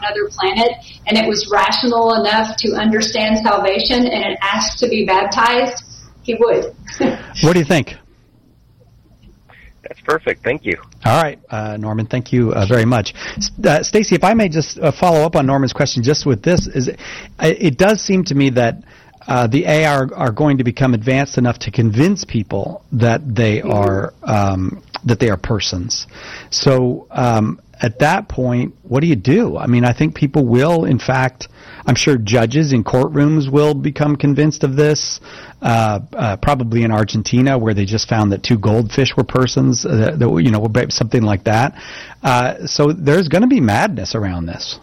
another planet and it was rational enough to understand salvation and it asked to be baptized, he would. What do you think? That's perfect. Thank you. All right, Norman, thank you very much. Stacy, if I may just follow up on Norman's question just with this, it does seem to me that the AI are going to become advanced enough to convince people that they are persons. So at that point, what do you do? I mean, I think people will, in fact, I'm sure judges in courtrooms will become convinced of this, probably in Argentina where they just found that 2 goldfish were persons, something like that. So there's going to be madness around this.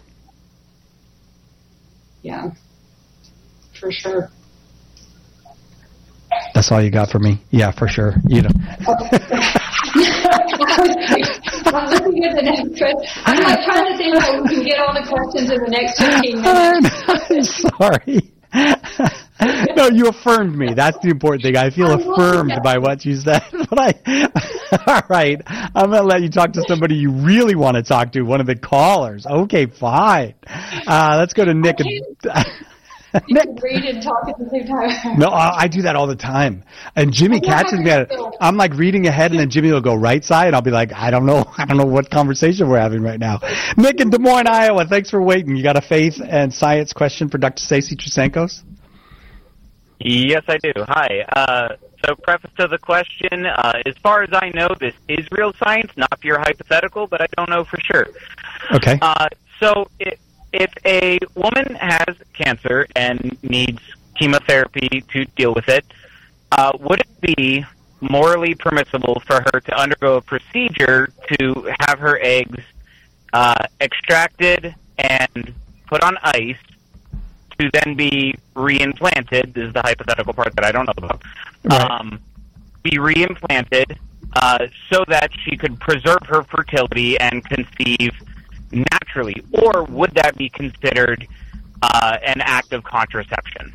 Yeah, for sure. That's all you got for me? Yeah, for sure. You know. I'm looking at the next question. I'm like trying to think how we can get all the questions in the next 15 minutes. I'm sorry. No, you affirmed me. That's the important thing. I feel affirmed by what you said. All right. I'm going to let you talk to somebody you really want to talk to, one of the callers. Okay, fine. Let's go to Nick. You can read and talk at the same time. No, I do that all the time. And Jimmy catches me at it. I'm like reading ahead, and then Jimmy will go right side, and I'll be like, I don't know what conversation we're having right now. Nick in Des Moines, Iowa, thanks for waiting. You got a faith and science question for Dr. Stacy Trasancos? Yes, I do. Hi. So preface to the question, as far as I know, this is real science, not pure hypothetical, but I don't know for sure. Okay. If a woman has cancer and needs chemotherapy to deal with it, would it be morally permissible for her to undergo a procedure to have her eggs extracted and put on ice to then be reimplanted? This is the hypothetical part that I don't know about. Right. Be reimplanted so that she could preserve her fertility and conceive naturally, or would that be considered an act of contraception?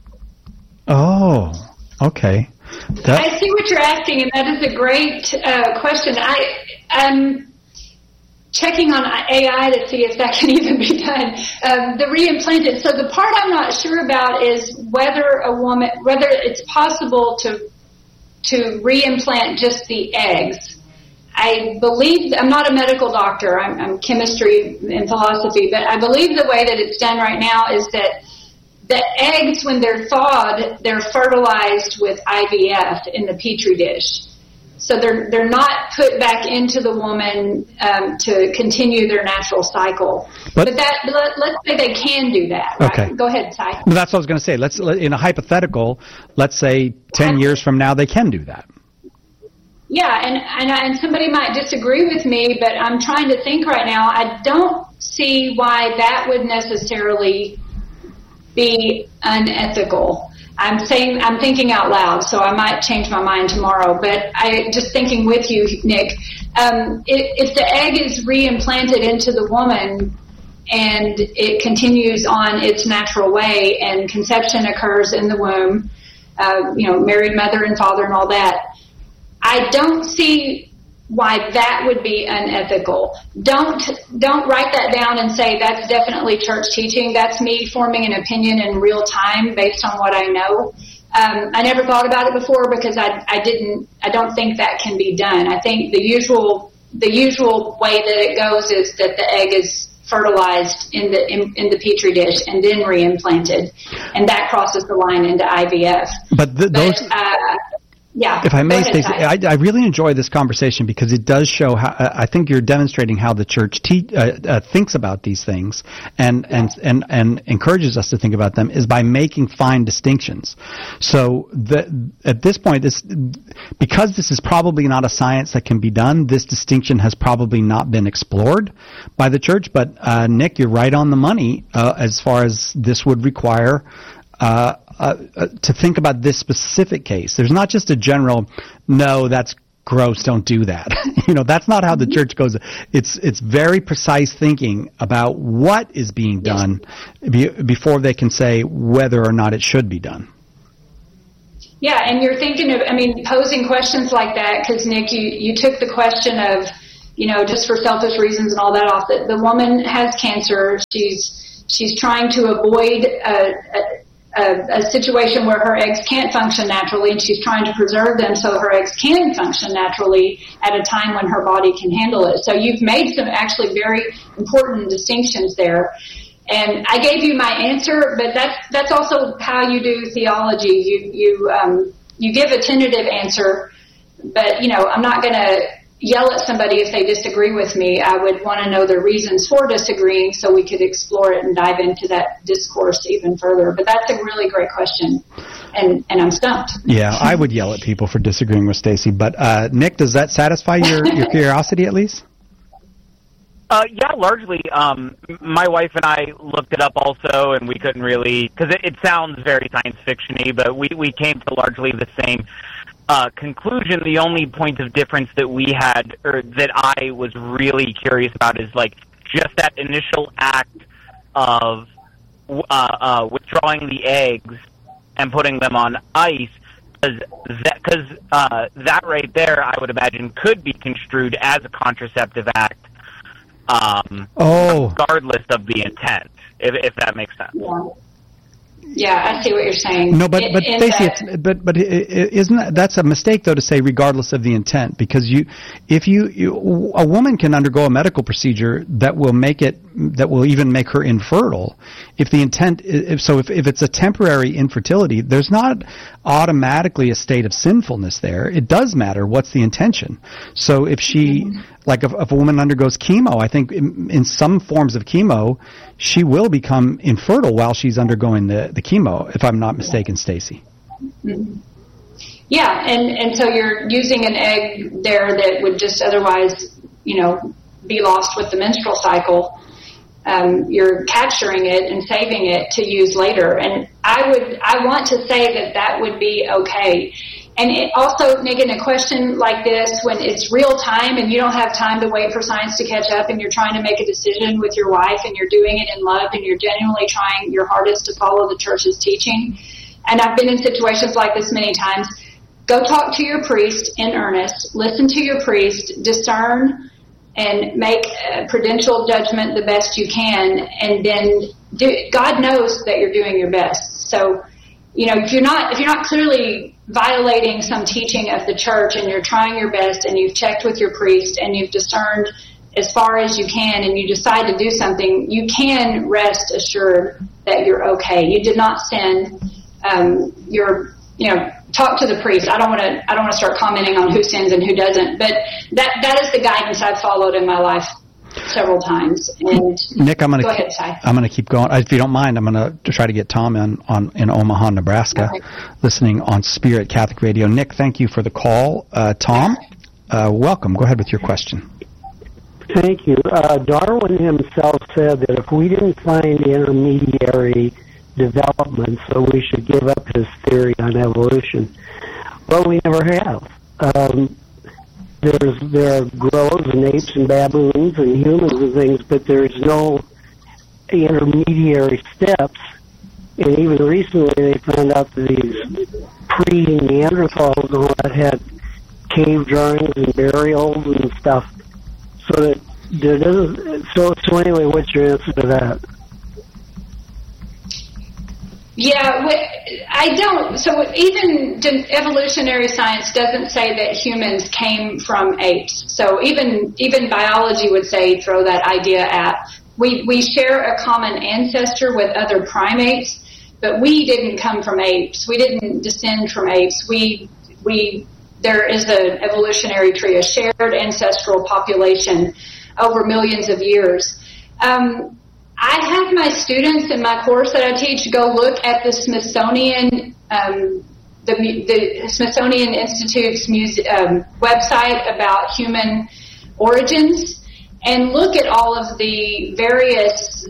Oh, okay. I see what you're asking, and that is a great question. I'm checking on AI to see if that can even be done. The reimplanted. So the part I'm not sure about is whether it's possible to reimplant just the eggs. I believe, I'm not a medical doctor, I'm chemistry and philosophy, but I believe the way that it's done right now is that the eggs, when they're thawed, they're fertilized with IVF in the Petri dish. So they're not put back into the woman to continue their natural cycle. But let's say they can do that. Right? Okay. Go ahead, Ty. Well, that's what I was going to say. In a hypothetical, let's say 10 years from now they can do that. Yeah, and somebody might disagree with me, but I'm trying to think right now. I don't see why that would necessarily be unethical. I'm thinking out loud, so I might change my mind tomorrow. But just thinking with you, Nick, if the egg is reimplanted into the woman and it continues on its natural way, and conception occurs in the womb, married mother and father and all that, I don't see why that would be unethical. Don't write that down and say that's definitely church teaching. That's me forming an opinion in real time based on what I know. I never thought about it before because I don't think that can be done. I think the usual way that it goes is that the egg is fertilized in the Petri dish and then reimplanted, and that crosses the line into IVF. Yeah. If I may, Stacey, I really enjoy this conversation because it does show how I think you're demonstrating how the church thinks about these things and encourages us to think about them is by making fine distinctions. So at this point, because this is probably not a science that can be done, this distinction has probably not been explored by the church. But Nick, you're right on the money as far as this would require to think about this specific case. There's not just a general, no, that's gross, don't do that. That's not how the church goes. It's very precise thinking about what is being done before they can say whether or not it should be done. Yeah, and you're thinking of, posing questions like that, because Nick, you took the question of, just for selfish reasons and all that off. That the woman has cancer. She's trying to avoid a situation where her eggs can't function naturally, and she's trying to preserve them so her eggs can function naturally at a time when her body can handle it. So you've made some actually very important distinctions there. And I gave you my answer, but that's also how you do theology. You give a tentative answer, but I'm not going to yell at somebody if they disagree with me. I would want to know the reasons for disagreeing so we could explore it and dive into that discourse even further. But that's a really great question, and I'm stumped. Yeah, I would yell at people for disagreeing with Stacy. But Nick, does that satisfy your curiosity at least? Yeah, largely. My wife and I looked it up also, and we couldn't really, because it sounds very science fiction-y, but we came to largely the same conclusion. The only point of difference that we had, or that I was really curious about, is like just that initial act of withdrawing the eggs and putting them on ice, because that right there, I would imagine, could be construed as a contraceptive act, regardless of the intent, if that makes sense. Yeah, I see what you're saying. No, but Stacey, isn't that's a mistake though to say regardless of the intent, because a woman can undergo a medical procedure that will even make her infertile if the intent if it's a temporary infertility, there's not automatically a state of sinfulness there. It does matter what's the intention. So if she like if a woman undergoes chemo, I think in some forms of chemo, she will become infertile while she's undergoing the chemo, if I'm not mistaken, Stacy. Mm-hmm. Yeah, and so you're using an egg there that would just otherwise, be lost with the menstrual cycle. You're capturing it and saving it to use later. And I want to say that would be okay. And it also, Nick, in a question like this, when it's real time and you don't have time to wait for science to catch up and you're trying to make a decision with your wife and you're doing it in love and you're genuinely trying your hardest to follow the church's teaching. And I've been in situations like this many times. Go talk to your priest in earnest. Listen to your priest. Discern and make a prudential judgment the best you can. And then God knows that you're doing your best. So, if you're not clearly violating some teaching of the church and you're trying your best and you've checked with your priest and you've discerned as far as you can and you decide to do something, you can rest assured that you're okay. You did not sin. Talk to the priest. I don't want to start commenting on who sins and who doesn't, but that is the guidance I've followed in my life several times. And Nick, I'm going to keep going. If you don't mind, I'm going to try to get Tom in Omaha, Nebraska, listening on Spirit Catholic Radio. Nick, thank you for the call. Tom, welcome. Go ahead with your question. Thank you. Darwin himself said that if we didn't find intermediary development, so we should give up his theory on evolution. Well, we never have. There are crows and apes and baboons and humans and things, but there's no intermediary steps. And even recently they found out that these pre-Neanderthals and all that had cave drawings and burials and stuff. So that there doesn't. So anyway, what's your answer to that? Yeah, I don't. So even evolutionary science doesn't say that humans came from apes. So even biology would say throw that idea out. We share a common ancestor with other primates, but we didn't come from apes. We didn't descend from apes. There is an evolutionary tree, a shared ancestral population over millions of years. I have my students in my course that I teach go look at the Smithsonian, the Smithsonian Institute's website about human origins, and look at all of the various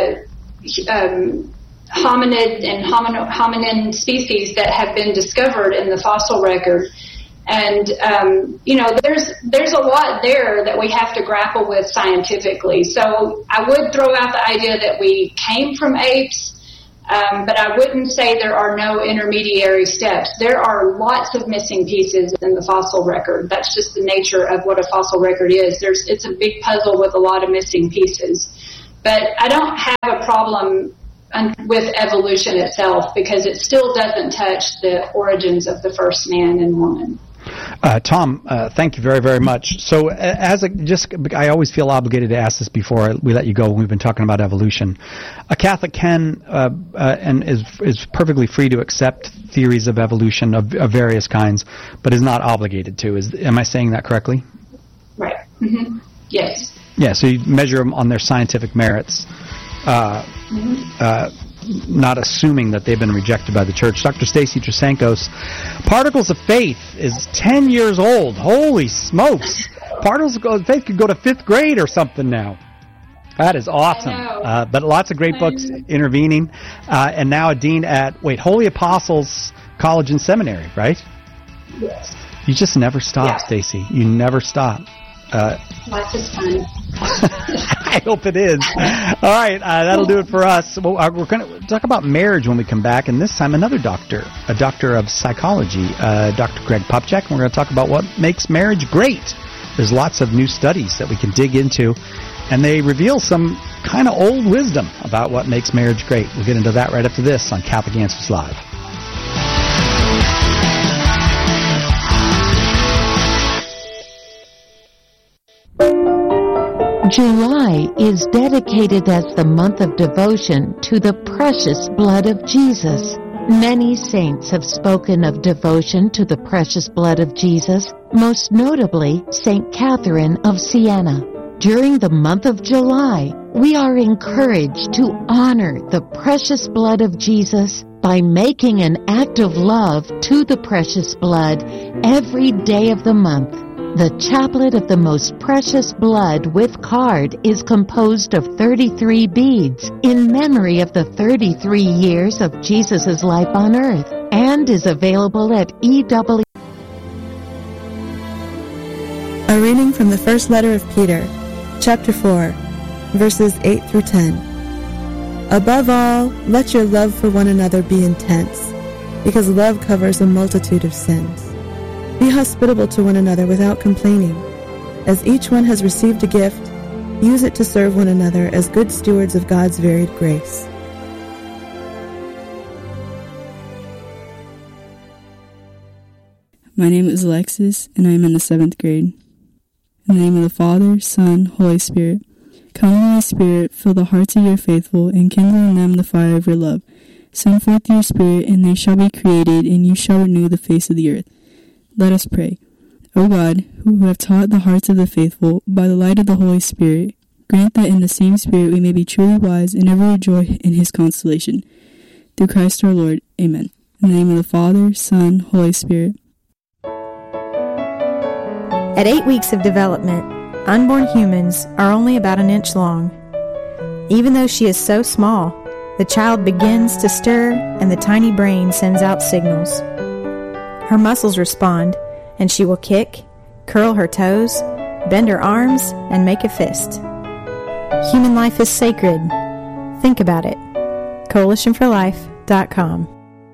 hominid and hominin species that have been discovered in the fossil record. And, there's a lot there that we have to grapple with scientifically. So I would throw out the idea that we came from apes. But I wouldn't say there are no intermediary steps. There are lots of missing pieces in the fossil record. That's just the nature of what a fossil record is. It's a big puzzle with a lot of missing pieces. But I don't have a problem with evolution itself because it still doesn't touch the origins of the first man and woman. Tom, thank you very, very much. So, I always feel obligated to ask this before we let you go. When we've been talking about evolution. A Catholic can and is perfectly free to accept theories of evolution of various kinds, but is not obligated to. Am I saying that correctly? Right. Mm-hmm. Yes. Yeah. So you measure them on their scientific merits. Not assuming that they've been rejected by the church. Dr. Stacy Trasancos, Particles of Faith is 10 years old. Holy smokes. Particles of Faith could go to 5th grade or something now. That is awesome. But lots of great books intervening. And now a dean at, Holy Apostles College and Seminary, right? Yes. You just never stop, Stacy. You never stop. Lots of fun. I hope it is. All right, that'll do it for us. Well, we're going to talk about marriage when we come back, and this time another doctor, a doctor of psychology, Dr. Greg Popcak, and we're going to talk about what makes marriage great. There's lots of new studies that we can dig into, and they reveal some kind of old wisdom about what makes marriage great. We'll get into that right after this on Catholic Answers Live. July is dedicated as the month of devotion to the precious blood of Jesus. Many saints have spoken of devotion to the precious blood of Jesus, most notably St. Catherine of Siena. During the month of July, we are encouraged to honor the precious blood of Jesus by making an act of love to the precious blood every day of the month. The Chaplet of the Most Precious Blood with card is composed of 33 beads in memory of the 33 years of Jesus' life on earth and is available at EW. A reading from the first letter of Peter, chapter 4, verses 8 through 10. Above all, let your love for one another be intense, because love covers a multitude of sins. Be hospitable to one another without complaining. As each one has received a gift, use it to serve one another as good stewards of God's varied grace. My name is Alexis, and I am in the 7th grade. In the name of the Father, Son, Holy Spirit. Come, Holy Spirit, fill the hearts of your faithful, and kindle in them the fire of your love. Send forth your Spirit, and they shall be created, and you shall renew the face of the earth. Let us pray. O God, who have taught the hearts of the faithful by the light of the Holy Spirit, grant that in the same Spirit we may be truly wise and ever rejoice in his consolation. Through Christ our Lord. Amen. In the name of the Father, Son, Holy Spirit. At 8 weeks of development, unborn humans are only about an inch long. Even though she is so small, the child begins to stir and the tiny brain sends out signals. Her muscles respond, and she will kick, curl her toes, bend her arms, and make a fist. Human life is sacred. Think about it. CoalitionForLife.com.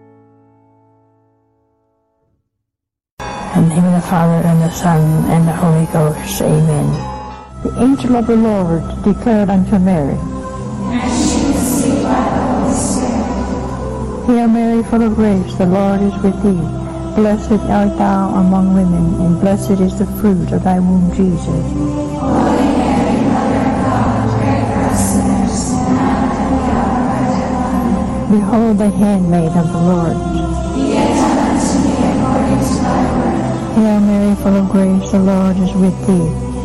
In the name of the Father, and the Son, and the Holy Ghost. Amen. The angel of the Lord declared unto Mary, and she conceived by the Holy Spirit. Hail Mary, full of grace, the Lord is with thee. Blessed art thou among women, and blessed is the fruit of thy womb, Jesus. Holy Mary, Mother of God, pray for us sinners, now and at the hour of our death. Behold the handmaid of the Lord. Be it done unto me according to thy word. Hail Mary, full of grace, the Lord is with thee.